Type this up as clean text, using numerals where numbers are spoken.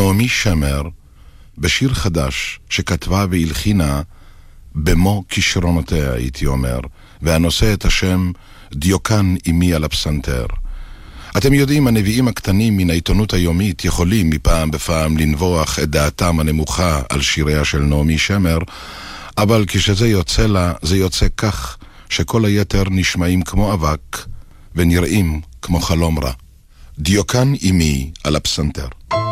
נעמי שמר, בשיר חדש שכתבה והלחינה במו כישרונותיה, הייתי אומר, והנושא את השם דיוקן אמי על הפסנתר. אתם יודעים, הנביאים הקטנים מן העיתונות היומית יכולים מפעם בפעם לנבוח את דעתם הנמוכה על שיריה של נעמי שמר, אבל כשזה יוצא לה, זה יוצא כך שכל היתר נשמעים כמו אבק ונראים כמו חלום רע. דיוקן אמי על הפסנתר.